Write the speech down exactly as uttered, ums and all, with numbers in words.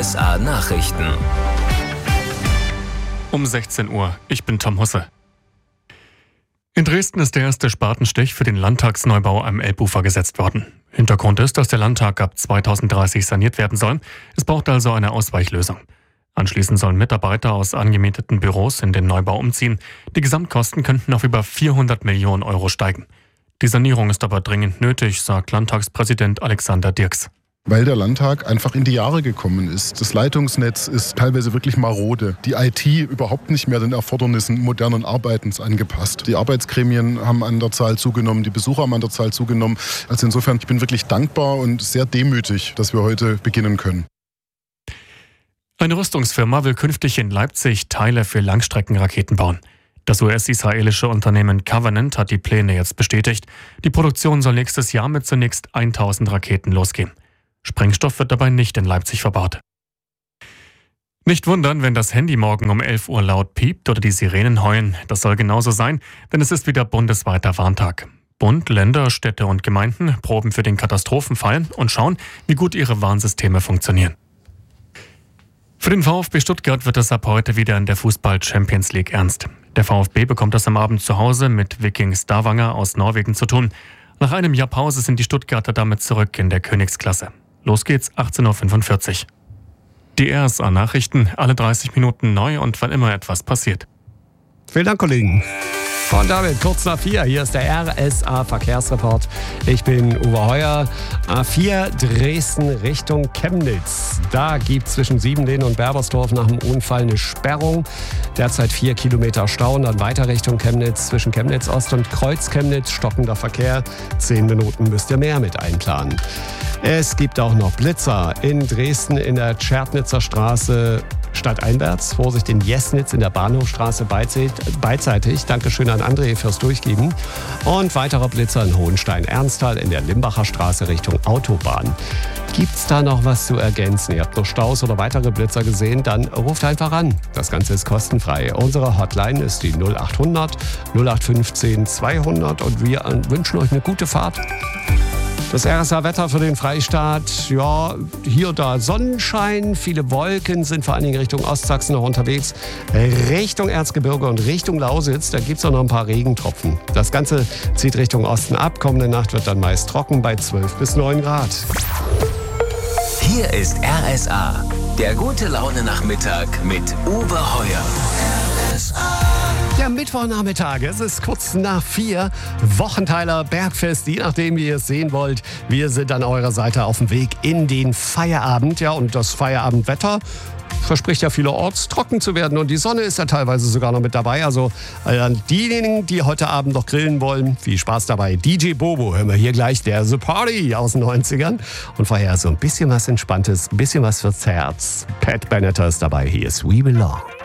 S A Nachrichten. Um sechzehn Uhr. Ich bin Tom Husse. In Dresden ist der erste Spatenstich für den Landtagsneubau am Elbufer gesetzt worden. Hintergrund ist, dass der Landtag ab zweitausenddreißig saniert werden soll. Es braucht also eine Ausweichlösung. Anschließend sollen Mitarbeiter aus angemieteten Büros in den Neubau umziehen. Die Gesamtkosten könnten auf über vierhundert Millionen Euro steigen. Die Sanierung ist aber dringend nötig, sagt Landtagspräsident Alexander Dirks. Weil der Landtag einfach in die Jahre gekommen ist. Das Leitungsnetz ist teilweise wirklich marode. Die I T überhaupt nicht mehr den Erfordernissen modernen Arbeitens angepasst. Die Arbeitsgremien haben an der Zahl zugenommen, die Besucher haben an der Zahl zugenommen. Also insofern, ich bin wirklich dankbar und sehr demütig, dass wir heute beginnen können. Eine Rüstungsfirma will künftig in Leipzig Teile für Langstreckenraketen bauen. Das U S-israelische Unternehmen Covenant hat die Pläne jetzt bestätigt. Die Produktion soll nächstes Jahr mit zunächst tausend Raketen losgehen. Sprengstoff wird dabei nicht in Leipzig verbaut. Nicht wundern, wenn das Handy morgen um elf Uhr laut piept oder die Sirenen heulen. Das soll genauso sein, denn es ist wieder bundesweiter Warntag. Bund, Länder, Städte und Gemeinden proben für den Katastrophenfall und schauen, wie gut ihre Warnsysteme funktionieren. Für den VfB Stuttgart wird es ab heute wieder in der Fußball-Champions League ernst. Der VfB bekommt es am Abend zu Hause mit Viking Stavanger aus Norwegen zu tun. Nach einem Jahr Pause sind die Stuttgarter damit zurück in der Königsklasse. Los geht's, achtzehn Uhr fünfundvierzig. Die R S A-Nachrichten, alle dreißig Minuten neu und wann immer etwas passiert. Vielen Dank, Kollegen. Von David, kurz nach vier, hier ist der R S A-Verkehrsreport. Ich bin Uwe Heuer. A vier Dresden Richtung Chemnitz. Da gibt es zwischen Siebenlehn und Berbersdorf nach dem Unfall eine Sperrung. Derzeit vier Kilometer Stau und dann weiter Richtung Chemnitz. Zwischen Chemnitz Ost und Kreuz Chemnitz stockender Verkehr. Zehn Minuten müsst ihr mehr mit einplanen. Es gibt auch noch Blitzer in Dresden in der Tschernitzer Straße stadteinwärts. Vorsicht in Jesnitz in der Bahnhofstraße beidseitig. Dankeschön an André fürs Durchgeben. Und weiterer Blitzer in Hohenstein-Ernsthal in der Limbacher Straße Richtung Autobahn. Gibt's da noch was zu ergänzen? Ihr habt noch Staus oder weitere Blitzer gesehen? Dann ruft einfach an. Das Ganze ist kostenfrei. Unsere Hotline ist die null acht hundert null acht fünfzehn zweihundert und wir wünschen euch eine gute Fahrt. Das R S A-Wetter für den Freistaat, ja, hier und da Sonnenschein, viele Wolken sind vor allen Dingen Richtung Ostsachsen noch unterwegs, Richtung Erzgebirge und Richtung Lausitz, da gibt es auch noch ein paar Regentropfen. Das Ganze zieht Richtung Osten ab, kommende Nacht wird dann meist trocken bei zwölf bis neun Grad. Hier ist R S A, der gute Laune-Nachmittag mit Uwe Heuer. R S A. Ja, Mittwochnachmittag, es ist kurz nach vier, Wochenteiler Bergfest, je nachdem, wie ihr es sehen wollt. Wir sind an eurer Seite auf dem Weg in den Feierabend. Ja, und das Feierabendwetter verspricht ja vielerorts trocken zu werden und die Sonne ist ja teilweise sogar noch mit dabei. Also an diejenigen, die heute Abend noch grillen wollen, viel Spaß dabei. D J Bobo hören wir hier gleich, der The Party aus den neunzigern. Und vorher so ein bisschen was Entspanntes, ein bisschen was fürs Herz. Pat Benatar ist dabei, hier ist We Belong.